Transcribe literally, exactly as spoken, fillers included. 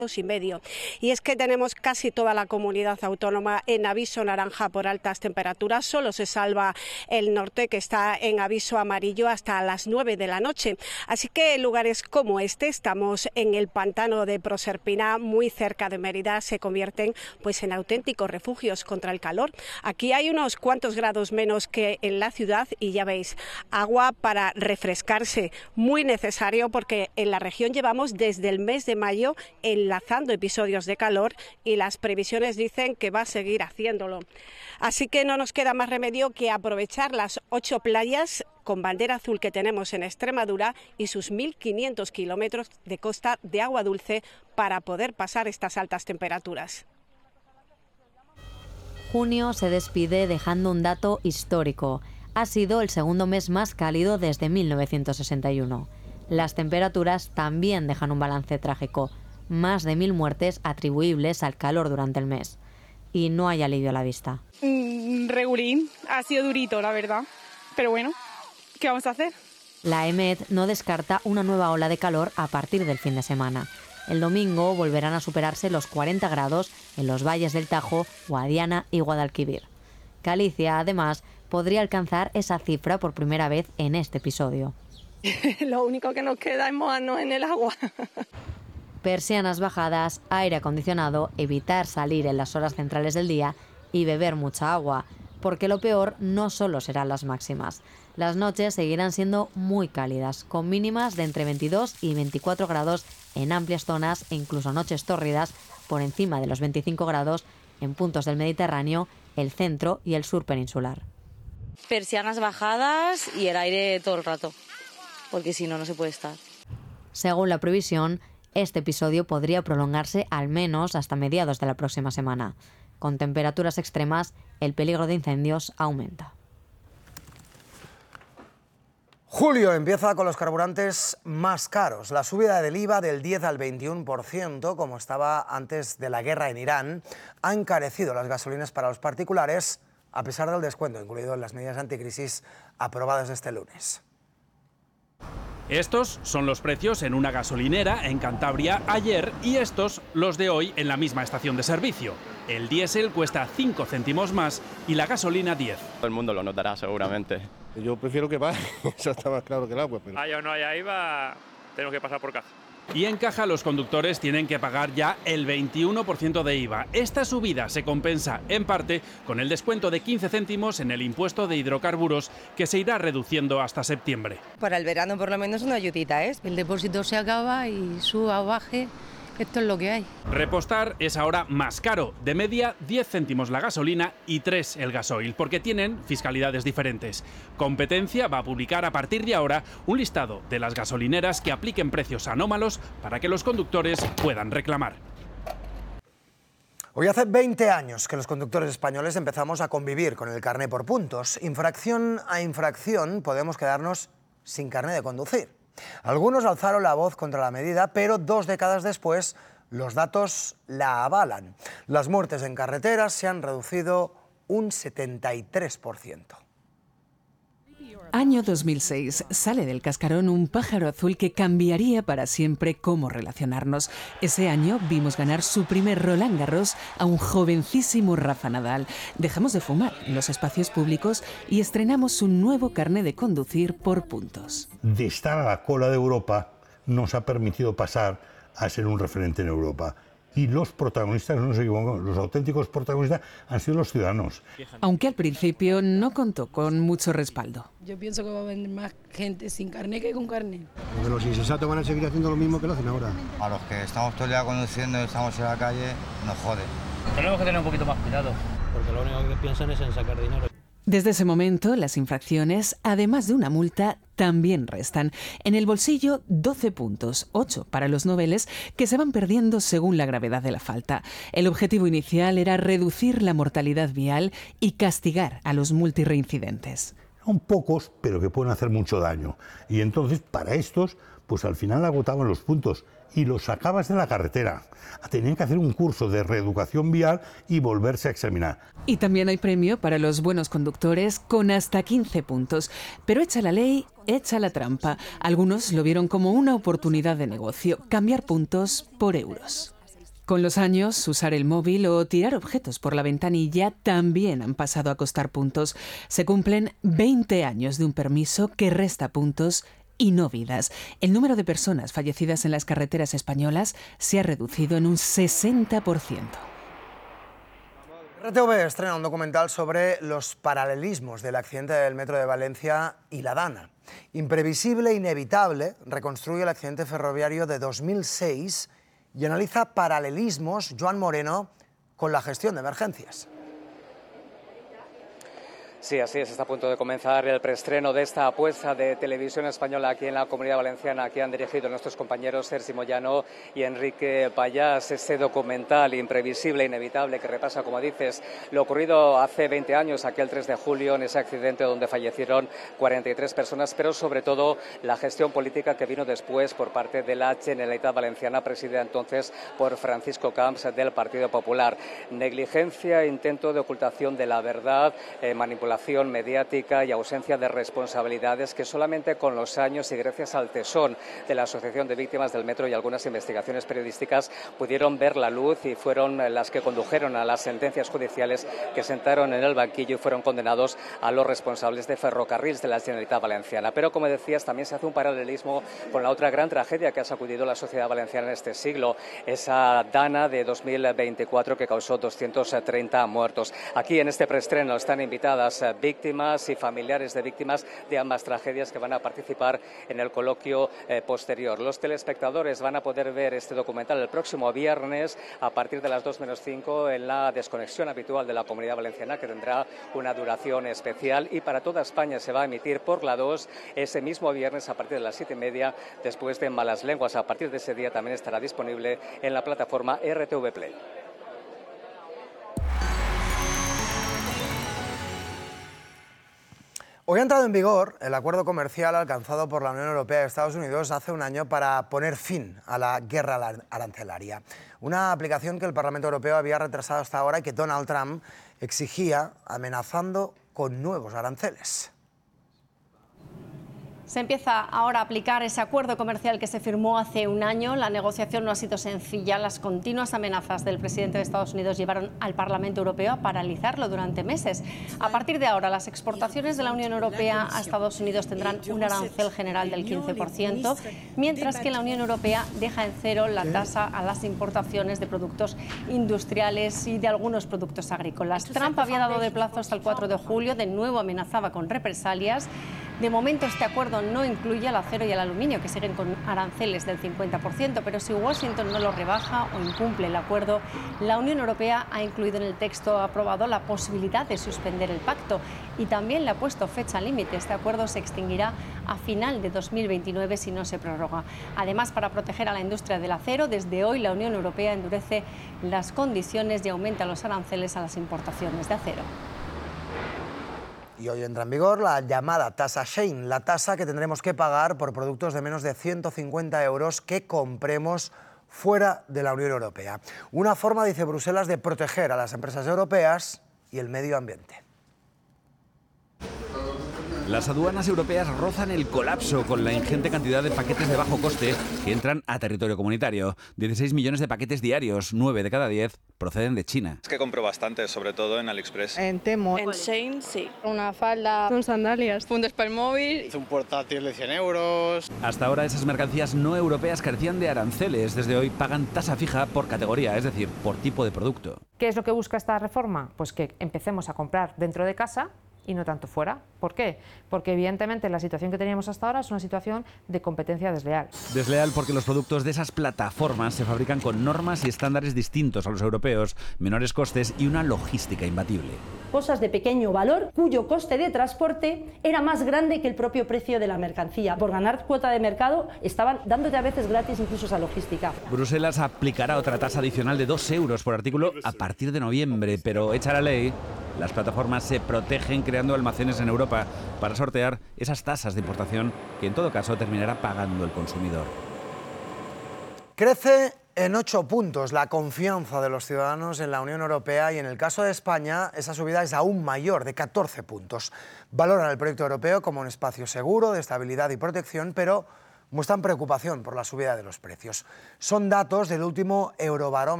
y medio. Y es que tenemos casi toda la comunidad autónoma en aviso naranja por altas temperaturas. Solo se salva el norte, que está en aviso amarillo hasta las nueve de la noche. Así que en lugares como este, estamos en el pantano de Proserpina, muy cerca de Mérida, se convierten pues en auténticos refugios contra el calor. Aquí hay unos cuantos grados menos que en la ciudad y ya veis, agua para refrescarse, muy necesario porque en la región llevamos desde el mes de mayo en enlazando episodios de calor y las previsiones dicen que va a seguir haciéndolo. Así que no nos queda más remedio que aprovechar las ocho playas con bandera azul que tenemos en Extremadura y sus mil quinientos kilómetros de costa de agua dulce para poder pasar estas altas temperaturas. Junio se despide dejando un dato histórico. Ha sido el segundo mes más cálido desde mil novecientos sesenta y uno. Las temperaturas también dejan un balance trágico. Más de mil muertes atribuibles al calor durante el mes. Y no hay alivio a la vista. Mm, regulín, ha sido durito, la verdad. Pero bueno, ¿qué vamos a hacer? La E M E D no descarta una nueva ola de calor a partir del fin de semana. El domingo volverán a superarse los cuarenta grados en los valles del Tajo, Guadiana y Guadalquivir. Galicia, además, podría alcanzar esa cifra por primera vez en este episodio. Lo único que nos queda es mojarnos en el agua. Persianas bajadas, aire acondicionado, evitar salir en las horas centrales del día y beber mucha agua, porque lo peor no solo serán las máximas. Las noches seguirán siendo muy cálidas, con mínimas de entre veintidós y veinticuatro grados en amplias zonas e incluso noches tórridas por encima de los veinticinco grados en puntos del Mediterráneo, el centro y el sur peninsular. Persianas bajadas y el aire todo el rato, porque si no, no se puede estar. Según la previsión, este episodio podría prolongarse al menos hasta mediados de la próxima semana. Con temperaturas extremas, el peligro de incendios aumenta. Julio empieza con los carburantes más caros. La subida del I V A del diez al veintiuno por ciento, como estaba antes de la guerra en Irán, ha encarecido las gasolinas para los particulares, a pesar del descuento incluido en las medidas anticrisis aprobadas este lunes. Estos son los precios en una gasolinera en Cantabria ayer y estos los de hoy en la misma estación de servicio. El diésel cuesta cinco céntimos más y la gasolina diez. Todo el mundo lo notará seguramente. Yo prefiero que baje, eso está más claro que el agua. Pero... Haya o no haya I V A, tenemos que pasar por caja. Y en caja los conductores tienen que pagar ya el veintiuno por ciento de I V A. Esta subida se compensa en parte con el descuento de quince céntimos en el impuesto de hidrocarburos que se irá reduciendo hasta septiembre. Para el verano por lo menos una ayudita, ¿eh? El depósito se acaba y suba o baje, esto es lo que hay. Repostar es ahora más caro, de media diez céntimos la gasolina y tres el gasoil, porque tienen fiscalidades diferentes. Competencia va a publicar a partir de ahora un listado de las gasolineras que apliquen precios anómalos para que los conductores puedan reclamar. Hoy hace veinte años que los conductores españoles empezamos a convivir con el carné por puntos. Infracción a infracción podemos quedarnos sin carné de conducir. Algunos alzaron la voz contra la medida, pero dos décadas después los datos la avalan. Las muertes en carreteras se han reducido un setenta y tres por ciento. Año dos mil seis. Sale del cascarón un pájaro azul que cambiaría para siempre cómo relacionarnos. Ese año vimos ganar su primer Roland Garros a un jovencísimo Rafa Nadal. Dejamos de fumar en los espacios públicos y estrenamos un nuevo carné de conducir por puntos. De estar a la cola de Europa nos ha permitido pasar a ser un referente en Europa. Y los protagonistas, no nos equivocamos, los auténticos protagonistas han sido los ciudadanos. Aunque al principio no contó con mucho respaldo. Yo pienso que va a venir más gente sin carné que con carné. Porque los insensatos van a seguir haciendo lo mismo que lo hacen ahora. A los que estamos todo el día conduciendo y estamos en la calle, nos jode. Tenemos que tener un poquito más cuidado. Porque lo único que piensan es en sacar dinero. Desde ese momento, las infracciones, además de una multa, también restan. En el bolsillo, doce puntos, ocho para los noveles, que se van perdiendo según la gravedad de la falta. El objetivo inicial era reducir la mortalidad vial y castigar a los multireincidentes. Son pocos, pero que pueden hacer mucho daño. Y entonces, para estos, pues al final agotaban los puntos y los sacabas de la carretera. Tenían que hacer un curso de reeducación vial y volverse a examinar. Y también hay premio para los buenos conductores con hasta quince puntos. Pero echa la ley, echa la trampa. Algunos lo vieron como una oportunidad de negocio, cambiar puntos por euros. Con los años, usar el móvil o tirar objetos por la ventanilla también han pasado a costar puntos. Se cumplen veinte años de un permiso que resta puntos y no vidas. El número de personas fallecidas en las carreteras españolas se ha reducido en un sesenta por ciento. R T V estrena un documental sobre los paralelismos del accidente del metro de Valencia y la Dana. Imprevisible e inevitable reconstruye el accidente ferroviario de dos mil seis y analiza paralelismos, Joan Moreno, con la gestión de emergencias. Sí, así es, está a punto de comenzar el preestreno de esta apuesta de Televisión Española aquí en la Comunidad Valenciana, que han dirigido nuestros compañeros Sergi Moyano y Enrique Payás. Este documental imprevisible e inevitable que repasa, como dices, lo ocurrido hace veinte años, aquel tres de julio, en ese accidente donde fallecieron cuarenta y tres personas, pero sobre todo la gestión política que vino después por parte de la Generalitat Valenciana, presidida entonces por Francisco Camps del Partido Popular. Negligencia, intento de ocultación de la verdad, eh, manipulación mediática y ausencia de responsabilidades que solamente con los años y gracias al tesón de la Asociación de Víctimas del Metro y algunas investigaciones periodísticas pudieron ver la luz y fueron las que condujeron a las sentencias judiciales que sentaron en el banquillo y fueron condenados a los responsables de Ferrocarrils de la Generalitat Valenciana. Pero, como decías, también se hace un paralelismo con la otra gran tragedia que ha sacudido la sociedad valenciana en este siglo, esa Dana de dos mil veinticuatro que causó doscientos treinta muertos. Aquí en este preestreno están invitadas víctimas y familiares de víctimas de ambas tragedias que van a participar en el coloquio eh, posterior. Los telespectadores van a poder ver este documental el próximo viernes a partir de las dos menos cinco en la desconexión habitual de la Comunidad Valenciana, que tendrá una duración especial, y para toda España se va a emitir por la dos ese mismo viernes a partir de las siete y media, después de Malas Lenguas. A partir de ese día también estará disponible en la plataforma R T V Play. Hoy ha entrado en vigor el acuerdo comercial alcanzado por la Unión Europea y Estados Unidos hace un año para poner fin a la guerra arancelaria. Una aplicación que el Parlamento Europeo había retrasado hasta ahora y que Donald Trump exigía, amenazando con nuevos aranceles. Se empieza ahora a aplicar ese acuerdo comercial que se firmó hace un año. La negociación no ha sido sencilla. Las continuas amenazas del presidente de Estados Unidos llevaron al Parlamento Europeo a paralizarlo durante meses. A partir de ahora, las exportaciones de la Unión Europea a Estados Unidos tendrán un arancel general del quince por ciento, mientras que la Unión Europea deja en cero la tasa a las importaciones de productos industriales y de algunos productos agrícolas. Trump había dado de plazo hasta el cuatro de julio, de nuevo amenazaba con represalias. De momento, este acuerdo no incluye al acero y al aluminio, que siguen con aranceles del cincuenta por ciento, pero si Washington no lo rebaja o incumple el acuerdo, la Unión Europea ha incluido en el texto aprobado la posibilidad de suspender el pacto y también le ha puesto fecha límite. Este acuerdo se extinguirá a final de dos mil veintinueve si no se prorroga. Además, para proteger a la industria del acero, desde hoy la Unión Europea endurece las condiciones y aumenta los aranceles a las importaciones de acero. Y hoy entra en vigor la llamada tasa Shein, la tasa que tendremos que pagar por productos de menos de ciento cincuenta euros que compremos fuera de la Unión Europea. Una forma, dice Bruselas, de proteger a las empresas europeas y el medio ambiente. Las aduanas europeas rozan el colapso con la ingente cantidad de paquetes de bajo coste que entran a territorio comunitario. dieciséis millones de paquetes diarios, nueve de cada diez proceden de China. Es que compro bastante, sobre todo en AliExpress. En Temu. En Shein, sí. Una falda. Son sandalias. Fundas para el móvil. Un portátil de cien euros. Hasta ahora esas mercancías no europeas carecían de aranceles. Desde hoy pagan tasa fija por categoría, es decir, por tipo de producto. ¿Qué es lo que busca esta reforma? Pues que empecemos a comprar dentro de casa y no tanto fuera. ¿Por qué? Porque evidentemente la situación que teníamos hasta ahora es una situación de competencia desleal. Desleal porque los productos de esas plataformas se fabrican con normas y estándares distintos a los europeos, menores costes y una logística imbatible. Cosas de pequeño valor cuyo coste de transporte era más grande que el propio precio de la mercancía. Por ganar cuota de mercado estaban dándote a veces gratis incluso esa logística. Bruselas aplicará otra tasa adicional de dos euros por artículo a partir de noviembre, pero hecha la ley, las plataformas se protegen creando almacenes en Europa para sortear esas tasas de importación que en todo caso terminará pagando el consumidor. Crece en ocho puntos la confianza de los ciudadanos en la Unión Europea y en el caso de España esa subida es aún mayor, de catorce puntos. Valoran el proyecto europeo como un espacio seguro, de estabilidad y protección, pero muestran preocupación por la subida de los precios. Son datos del último Eurobarómetro